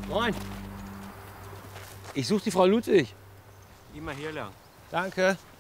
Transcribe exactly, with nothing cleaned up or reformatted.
Moin. Ich suche die Frau Ludwig. Immer hier lang. Danke.